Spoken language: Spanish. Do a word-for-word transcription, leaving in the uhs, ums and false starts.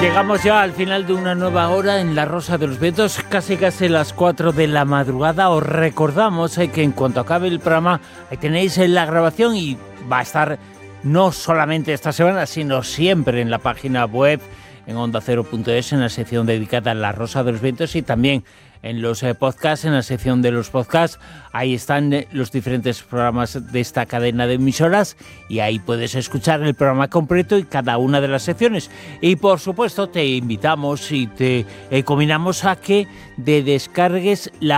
Llegamos ya al final de una nueva hora en La Rosa de los Vientos, casi casi las cuatro de la madrugada. Os recordamos eh, que en cuanto acabe el programa, ahí tenéis eh, la grabación y va a estar no solamente esta semana, sino siempre en la página web, en onda cero punto es, en la sección dedicada a La Rosa de los Vientos, y también en los eh, podcasts, en la sección de los podcasts. Ahí están eh, los diferentes programas de esta cadena de emisoras y ahí puedes escuchar el programa completo y cada una de las secciones. Y por supuesto te invitamos y te eh, combinamos a que te descargues la